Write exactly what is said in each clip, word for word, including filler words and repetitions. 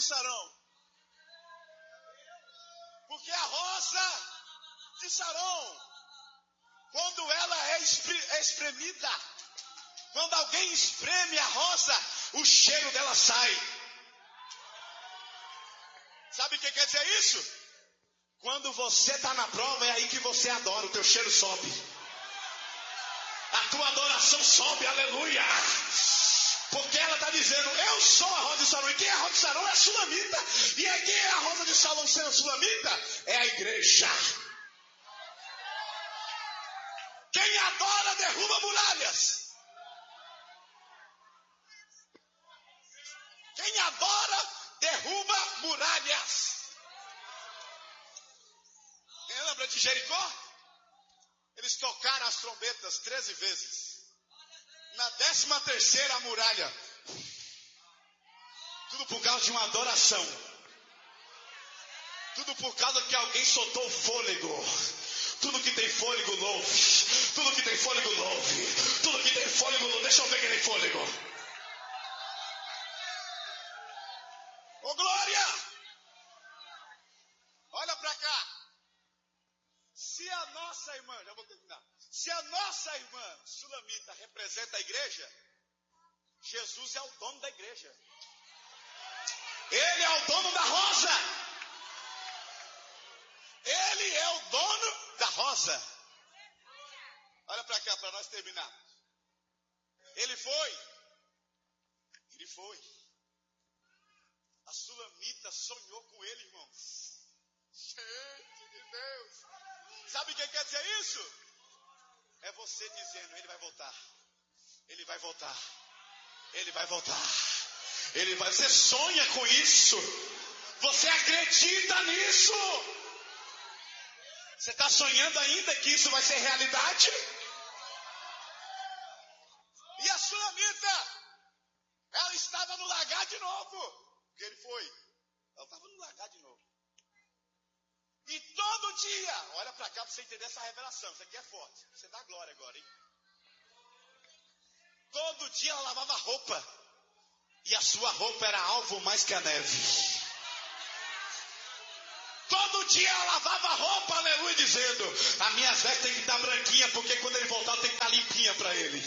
Sarão? Porque a rosa de Sarão, quando ela é espremida, quando alguém espreme a rosa, o cheiro dela sai. Sabe o que quer dizer isso? Quando você está na prova, é aí que você adora, o teu cheiro sobe. A tua adoração sobe, aleluia. Porque ela está dizendo, eu sou a rosa de Sarão. E quem é a rosa de Sarão é a sulamita. E aí quem é a rosa de Sarão sendo a sulamita? É a igreja. Quem adora derruba muralhas. Quem adora derruba muralhas. Quem lembra de Jericó? Eles tocaram as trombetas treze vezes. Na décima terceira muralha. Tudo por causa de uma adoração. Tudo por causa que alguém soltou fôlego. Tudo que tem fôlego louve. Tudo que tem fôlego louve. Tudo que tem fôlego louve. Deixa eu ver quem tem fôlego. Ô glória! Olha pra cá. Se a nossa irmã, já vou terminar. Se a nossa irmã sulamita representa a igreja, Jesus é o dono da igreja. Ele é o dono da rosa. Ele é o dono da rosa. Olha para cá para nós terminar. Ele foi. Ele foi. A sulamita sonhou com ele, irmãos. Gente de Deus. Sabe o que quer dizer isso? É você dizendo, ele vai voltar. Ele vai voltar. Ele vai voltar. Ele vai. Você sonha com isso. Você acredita nisso. Você está sonhando ainda que isso vai ser realidade? E a sulamita, ela estava no lagar de novo. Porque ele foi. Ela estava no lagar de novo. E todo dia, olha para cá para você entender essa revelação. Isso aqui é forte. Você dá glória agora, hein? Todo dia ela lavava roupa. E a sua roupa era alvo mais que a neve. Todo dia ela lavava roupa, aleluia, dizendo, a minha veste tem que estar branquinha, porque quando ele voltar tem que estar limpinha para ele.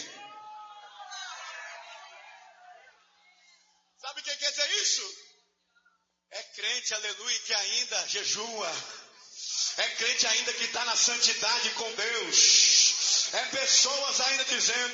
Sabe o que quer dizer isso? É crente, aleluia, que ainda jejua. É crente ainda que está na santidade com Deus. É pessoas ainda dizendo,